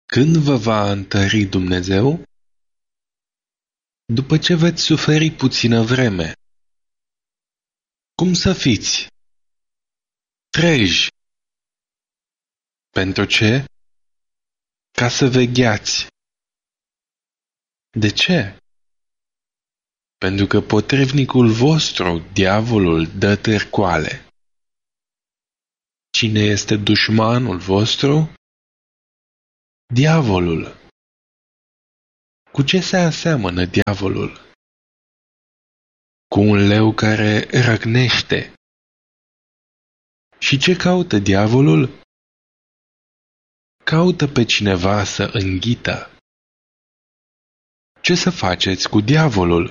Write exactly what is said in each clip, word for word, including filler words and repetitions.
Când vă va întări Dumnezeu? După ce veți suferi puțină vreme. Cum să fiți? Treji. Pentru ce? Ca să vegheați. De ce? Pentru că potrivnicul vostru, diavolul, dă târcoale. Cine este dușmanul vostru? Diavolul. Cu ce se aseamănă diavolul? Cu un leu care răcnește. Și ce caută diavolul? Caută pe cineva să înghită. Ce să faceți cu diavolul?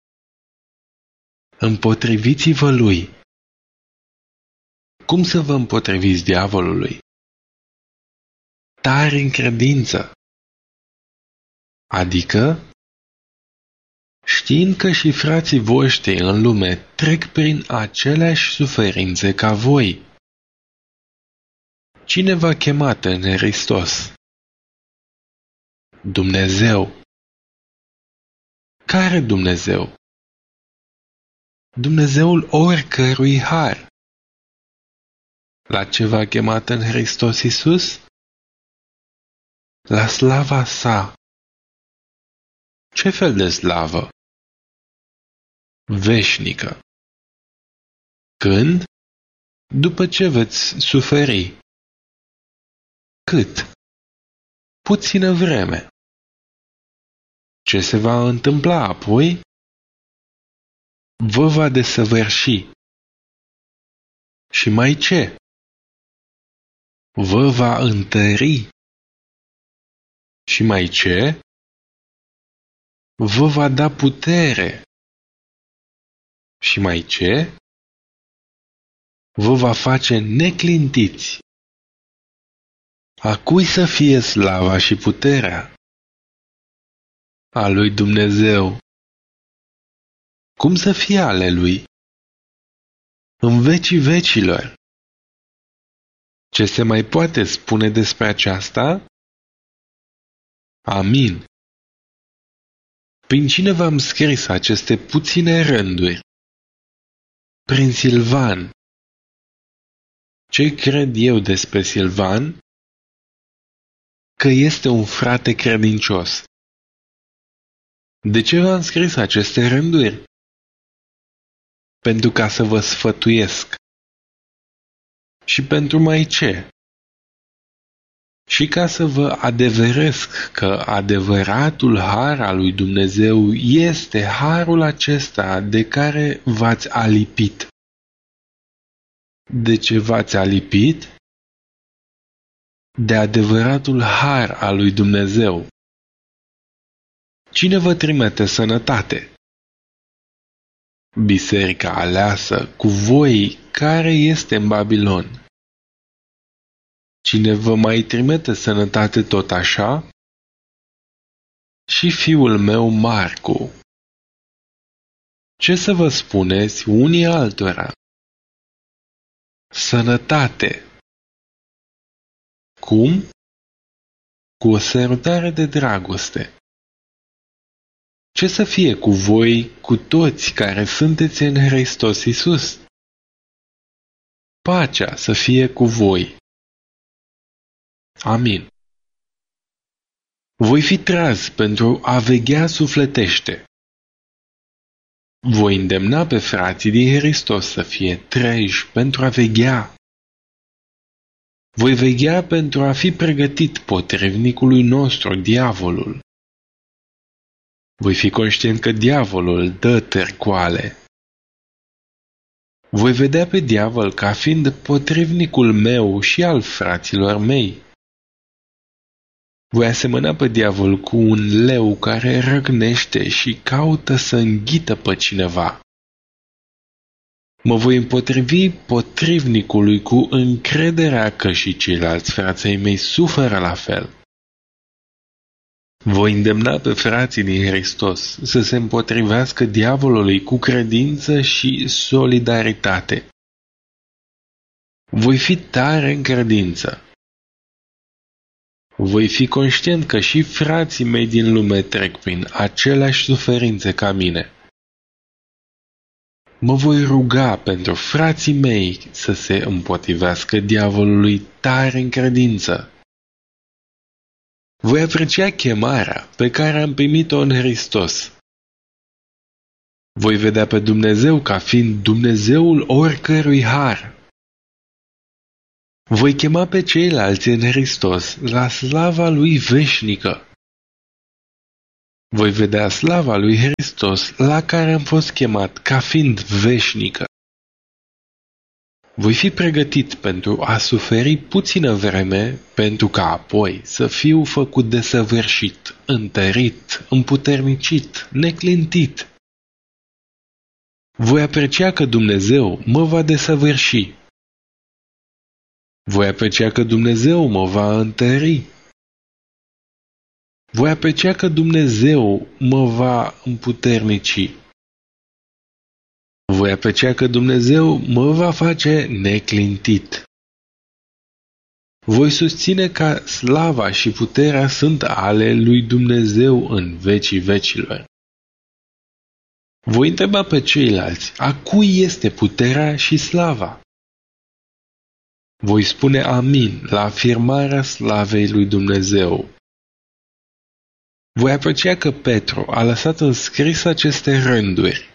Împotriviți-vă lui. Cum să vă împotriviți diavolului? Tari în credință. Adică, știind că și frații voștri în lume trec prin aceleași suferințe ca voi. Cine v-a chemat în Hristos? Dumnezeu. Care Dumnezeu? Dumnezeul oricărui har. La ce v-a chemat în Hristos Iisus? La slava sa. Ce fel de slavă? Veșnică. Când? După ce veți suferi. Cât? Puțină vreme. Ce se va întâmpla apoi? Vă va desăvârși. Și mai ce? Vă va întări. Și mai ce? Vă va da putere. Și mai ce? Vă va face neclintiți. A cui să fie slava și puterea? A lui Dumnezeu. Cum să fie ale lui? În vecii vecilor. Ce se mai poate spune despre aceasta? Amin. Prin cine v-am scris aceste puține rânduri? Prin Silvan. Ce cred eu despre Silvan? Că este un frate credincios. De ce v-am scris aceste rânduri? Pentru ca să vă sfătuiesc. Și pentru mai ce? Și ca să vă adeveresc că adevăratul har al lui Dumnezeu este harul acesta de care v-ați alipit. De ce v-ați alipit? De adevăratul har al lui Dumnezeu. Cine vă trimite sănătate? Biserica aleasă cu voi care este în Babilon. Cine vă mai trimite sănătate tot așa? Și fiul meu Marcu. Ce să vă spuneți unii altora? Sănătate. Cum? Cu o sărutare de dragoste. Ce să fie cu voi, cu toți care sunteți în Hristos Iisus? Pacea să fie cu voi. Amin. Voi fi tras pentru a veghea sufletește. Voi îndemna pe frații din Hristos să fie treji pentru a veghea. Voi veghea pentru a fi pregătit potrivnicului nostru, diavolul. Voi fi conștient că diavolul dă târcoale. Voi vedea pe diavol ca fiind potrivnicul meu și al fraților mei. Voi asemăna pe diavol cu un leu care răgnește și caută să înghită pe cineva. Mă voi împotrivi potrivnicului cu încrederea că și ceilalți frații mei suferă la fel. Voi îndemna pe frații din Hristos să se împotrivească diavolului cu credință și solidaritate. Voi fi tare în credință. Voi fi conștient că și frații mei din lume trec prin aceleași suferințe ca mine. Mă voi ruga pentru frații mei să se împotrivească diavolului tare în credință. Voi aprecia chemarea pe care am primit-o în Hristos. Voi vedea pe Dumnezeu ca fiind Dumnezeul oricărui har. Voi chema pe ceilalți în Hristos la slava lui veșnică. Voi vedea slava lui Hristos la care am fost chemat ca fiind veșnică. Voi fi pregătit pentru a suferi puțină vreme, pentru ca apoi să fiu făcut desăvârșit, întărit, împuternicit, neclintit. Voi aprecia că Dumnezeu mă va desăvârși. Voi aprecia că Dumnezeu mă va întări. Voi aprecia că Dumnezeu mă va împuternici. Voi aprecia că Dumnezeu mă va face neclintit. Voi susține că slava și puterea sunt ale lui Dumnezeu în vecii vecilor. Voi întreba pe ceilalți, a cui este puterea și slava? Voi spune amin la afirmarea slavei lui Dumnezeu. Voi aprecia că Petru a lăsat înscris aceste rânduri.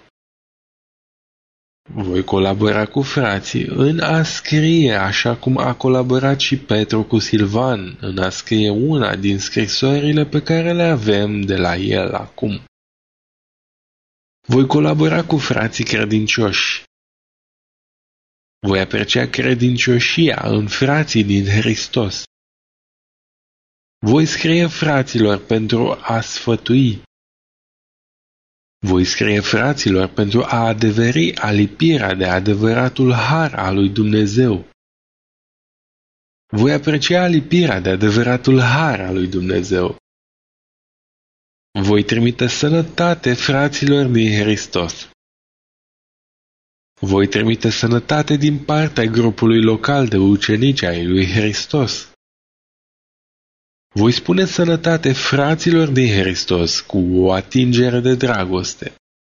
Voi colabora cu frații în a scrie așa cum a colaborat și Petru cu Silvan în a scrie una din scrisorile pe care le avem de la el acum. Voi colabora cu frații credincioși. Voi aprecia credincioșia în frații din Hristos. Voi scrie fraților pentru a sfătui. Voi scrie fraților pentru a adeveri alipirea de adevăratul har al lui Dumnezeu. Voi aprecia alipirea de adevăratul har al lui Dumnezeu. Voi trimite sănătate fraților din Hristos. Voi trimite sănătate din partea grupului local de ucenici ai lui Hristos. Voi spune sănătate fraților din Hristos cu o atingere de dragoste.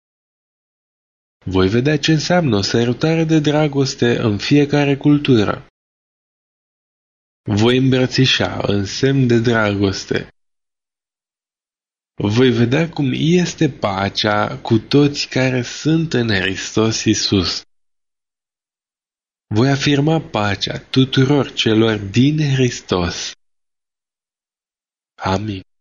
Voi vedea ce înseamnă o sărutare de dragoste în fiecare cultură. Voi îmbrățișa în semn de dragoste. Voi vedea cum este pacea cu toți care sunt în Hristos Iisus. Voi afirma pacea tuturor celor din Hristos. Amin.